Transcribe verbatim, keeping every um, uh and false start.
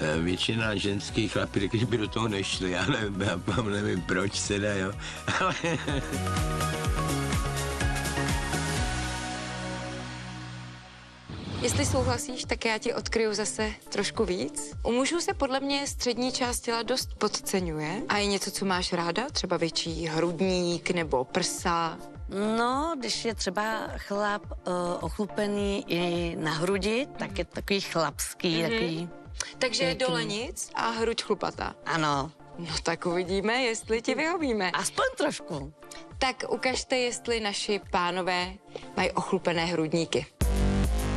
většina ženských chlapí řekli, že by do toho nešli, já nevím, já nevím proč teda, jo. Jestli souhlasíš, tak já ti odkryju zase trošku víc. U mužů se podle mě střední část těla dost podceňuje. A je něco, co máš ráda? Třeba větší hrudník nebo prsa? No, když je třeba chlap uh, ochlupený i na hrudi, tak je takový chlapský, mm-hmm. takový... Takže pěkný. dole nic a hruď chlupatá. Ano. No tak uvidíme, jestli ti vyhovíme. Aspoň trošku. Tak ukažte, jestli naši pánové mají ochlupené hrudníky.